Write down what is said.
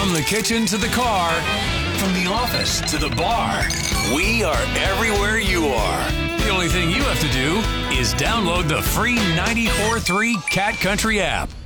From the kitchen to the car, from the office to the bar, we are everywhere you are. The only thing you have to do is download the free 94.3 Cat Country app.